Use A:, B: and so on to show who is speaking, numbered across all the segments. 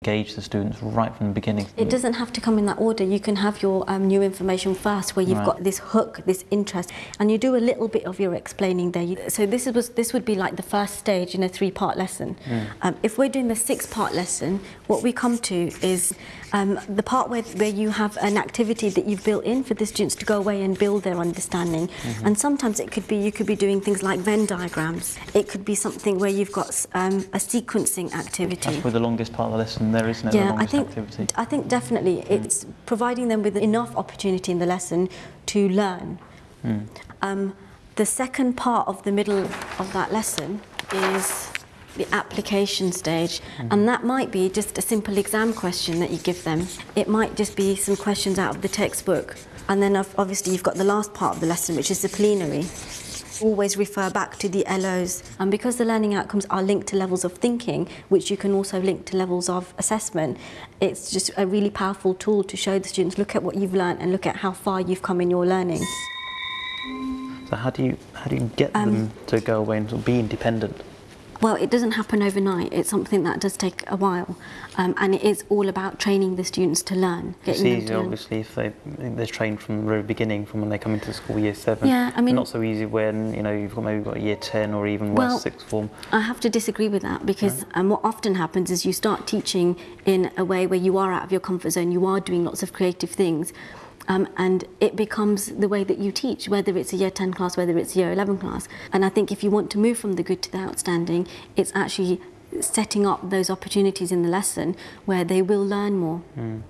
A: engage the students right from the beginning.
B: It doesn't have to come in that order. You can have your new information first, where you've got this hook, this interest, and you do a little bit of your explaining there. So this would be like the first stage in a 3-part lesson. If we're doing the 6-part lesson, what we come to is the part where you have an activity that you've built in for the students to go away and build their understanding. And sometimes it could be, you could be doing things like Venn diagrams. It could be something where you've got a sequencing activity.
A: That's probably the longest part of the lesson. There isn't the longest activity.
B: I think definitely it's providing them with enough opportunity in the lesson to learn. The second part of the middle of that lesson is the application stage, and that might be just a simple exam question that you give them. It might just be some questions out of the textbook, and then obviously you've got the last part of the lesson, which is the plenary. Always refer back to the LOs, and because the learning outcomes are linked to levels of thinking, which you can also link to levels of assessment, it's just a really powerful tool to show the students, look at what you've learned and look at how far you've come in your learning.
A: So how do you get them to go away and sort of be independent?
B: Well, it doesn't happen overnight. It's something that does take a while, and it is all about training the students to learn.
A: It's easier, obviously, if they're trained from the very beginning, from when they come into school, year 7.
B: Yeah, I mean,
A: not so easy when you've maybe got year 10 or even worse, 6th form.
B: I have to disagree with that, because what often happens is you start teaching in a way where you are out of your comfort zone. You are doing lots of creative things. And it becomes the way that you teach, whether it's a year 10 class, whether it's a year 11 class. And I think if you want to move from the good to the outstanding, it's actually setting up those opportunities in the lesson where they will learn more.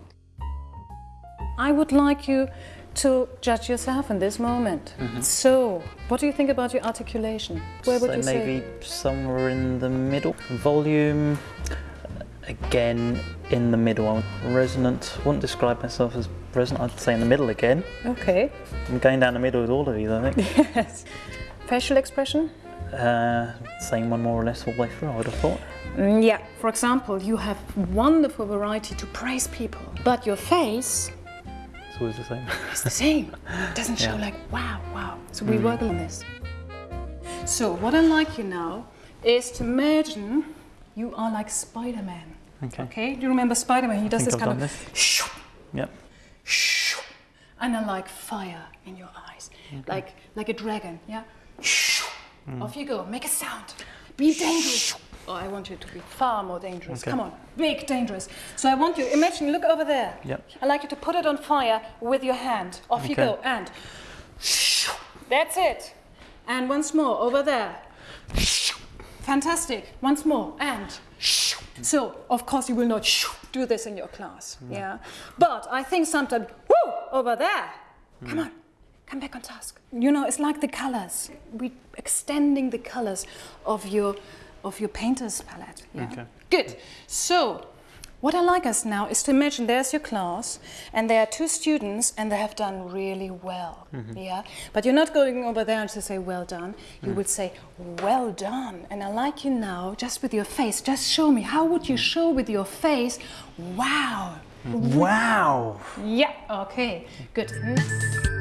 C: I would like you to judge yourself in this moment. So, what do you think about your articulation? Where would you say?
A: Maybe somewhere in the middle. Volume, again, in the middle. Resonant, I wouldn't describe myself as resonant, I'd say in the middle again.
C: Okay.
A: I'm going down the middle with all of these, I think.
C: Yes. Facial expression?
A: Same one more or less all the way through, I would have thought.
C: Yeah, for example, you have wonderful variety to praise people, but your face
A: It's always the same.
C: It's the same. It doesn't show like, wow, wow. So we work on this. So what I'd like you now is to imagine you are like Spider-Man. Okay. Do you remember Spider-Man? He does this kind of shoo,
A: yep.
C: Shoo, and then like fire in your eyes, like a dragon. Yeah. Shoo, off you go. Make a sound. Be dangerous. Oh, I want you to be far more dangerous. Come on, big dangerous. So I want you. Imagine. Look over there.
A: Yep.
C: I'd like you to put it on fire with your hand. Off you go, and shoo, that's it. And once more over there. Fantastic. Once more, and so of course you will not do this in your class, but I think sometimes, whoo, over there, come on, come back on task. You know, it's like the colors. We extending the colors of your painter's palette. Good. So what I like us now is to imagine there's your class, and there are 2 students, and they have done really well. But you're not going over there and to say well done. You would say well done. And I like you now, just with your face. Just show me. How would you show with your face? Wow.
A: Wow.
C: Yeah. Okay. Good. Next.